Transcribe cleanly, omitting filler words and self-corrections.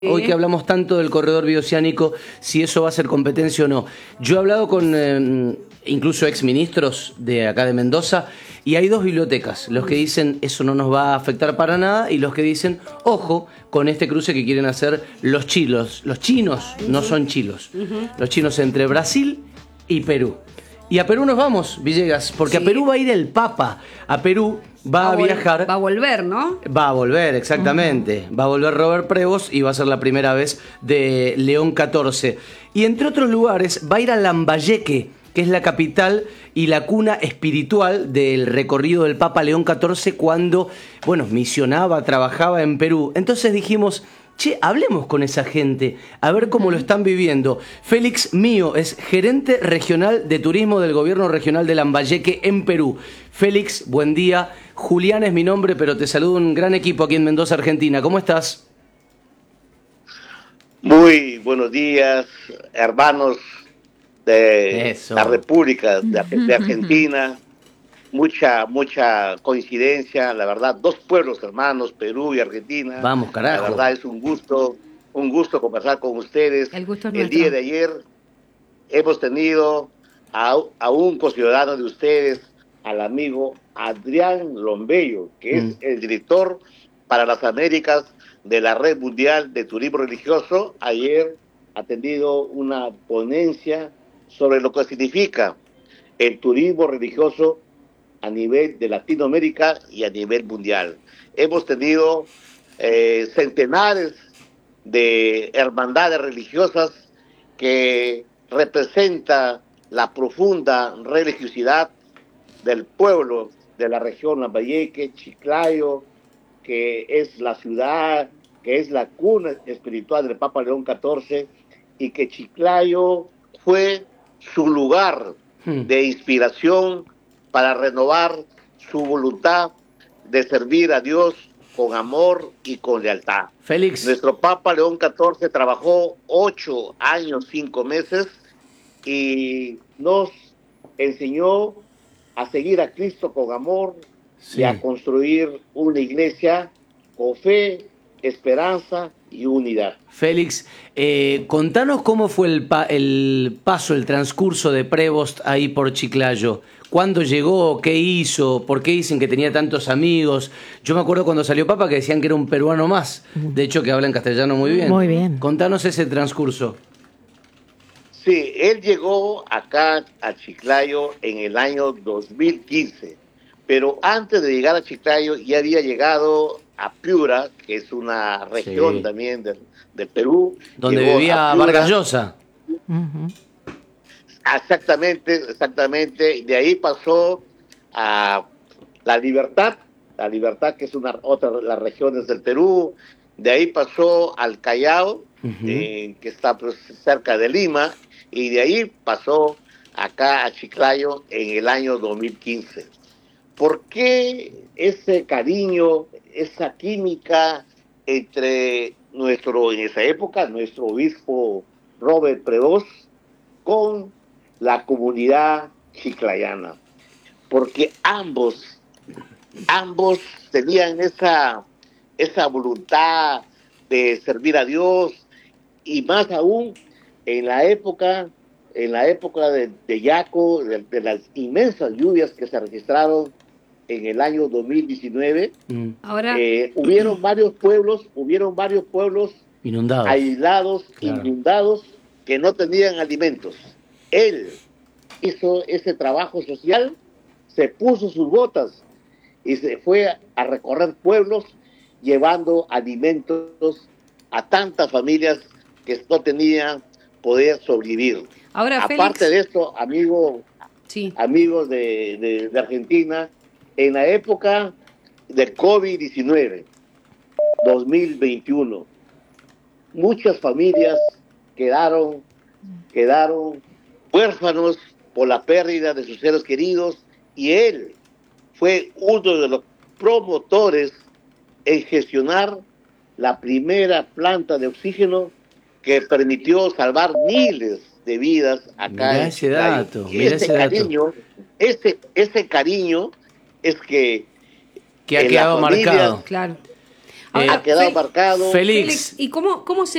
Hoy que hablamos tanto del corredor bioceánico, si eso va a ser competencia o no. Yo he hablado con incluso exministros de acá de Mendoza y hay dos bibliotecas, los que dicen eso no nos va a afectar para nada y los que dicen, ojo, con este cruce que quieren hacer los chinos. Los chinos no son chilos, los chinos entre Brasil y Perú. Y a Perú nos vamos, Villegas, porque a Perú va a ir el Papa. A Perú va a viajar. Va a volver, ¿no? Va a volver, exactamente. Va a volver Robert Prevost y va a ser la primera vez de León XIV. Y entre otros lugares va a ir a Lambayeque, que es la capital y la cuna espiritual del recorrido del Papa León XIV cuando, bueno, misionaba, trabajaba en Perú. Entonces dijimos, che, hablemos con esa gente, a ver cómo lo están viviendo. Félix Mío es gerente regional de turismo del gobierno regional de Lambayeque en Perú. Félix, buen día. Julián es mi nombre, pero te saludo un gran equipo aquí en Mendoza, Argentina. ¿Cómo estás? Muy buenos días, hermanos de la República de Argentina. Mucha coincidencia, la verdad, dos pueblos hermanos, Perú y Argentina. Vamos, carajo. La verdad es un gusto conversar con ustedes. El gusto es El nuestro. día de ayer hemos tenido a un conciudadano de ustedes, al amigo Adrián Lombello, que es el director para las Américas de la Red Mundial de Turismo Religioso. Ayer ha atendido una ponencia sobre lo que significa el turismo religioso a nivel de Latinoamérica y a nivel mundial. Hemos tenido centenares de hermandades religiosas que representan la profunda religiosidad del pueblo de la región Lambayeque, Chiclayo, que es la ciudad, que es la cuna espiritual del Papa León XIV, y que Chiclayo fue su lugar de inspiración para renovar su voluntad de servir a Dios con amor y con lealtad. Félix. Nuestro Papa León XIV trabajó 8 años, 5 meses y nos enseñó a seguir a Cristo con amor y a construir una iglesia con fe, esperanza y unidad. Félix, contanos cómo fue el paso, el transcurso de Prevost ahí por Chiclayo. ¿Cuándo llegó? ¿Qué hizo? ¿Por qué dicen que tenía tantos amigos? Yo me acuerdo cuando salió Papa que decían que era un peruano más. De hecho, que habla en castellano muy bien. Muy bien. Contanos ese transcurso. Sí, él llegó acá a Chiclayo en el año 2015, pero antes de llegar a Chiclayo ya había llegado a Piura, que es una región también del Perú. Donde vivía Vargas Llosa. Exactamente. De ahí pasó a La Libertad, que es otra de las regiones del Perú. De ahí pasó al Callao, que está pues, cerca de Lima, y de ahí pasó acá a Chiclayo en el año 2015. ¿Por qué ese cariño, esa química entre en esa época, nuestro obispo Robert Prevost con la comunidad chiclayana? Porque ambos tenían esa voluntad de servir a Dios, y más aún en la época de Yaco, de las inmensas lluvias que se registraron en el año 2019. Ahora hubieron varios pueblos inundados, aislados, inundados, que no tenían alimentos. Él hizo ese trabajo social, se puso sus botas y se fue a recorrer pueblos llevando alimentos a tantas familias que no tenían poder sobrevivir. Ahora, aparte Félix, de esto, amigos de Argentina, en la época del COVID-19, 2021, muchas familias quedaron huérfanos por la pérdida de sus seres queridos, y él fue uno de los promotores en gestionar la primera planta de oxígeno que permitió salvar miles de vidas acá. Mirá ese dato, mirá ese cariño, ese cariño es que ha quedado marcado. Claro. ha quedado marcado. Félix, ¿Y cómo se